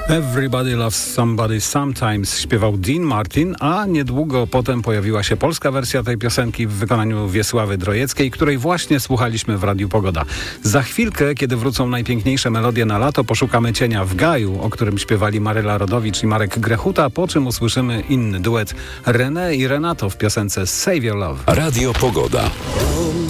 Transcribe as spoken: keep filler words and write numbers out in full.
Everybody Loves Somebody Sometimes śpiewał Dean Martin, a niedługo potem pojawiła się polska wersja tej piosenki w wykonaniu Wiesławy Drojeckiej, której właśnie słuchaliśmy w Radiu Pogoda. Za chwilkę, kiedy wrócą najpiękniejsze melodie na lato, poszukamy Cienia w Gaju, o którym śpiewali Maryla Rodowicz i Marek Grechuta, po czym usłyszymy inny duet René i Renato w piosence Save Your Love. Radio Pogoda.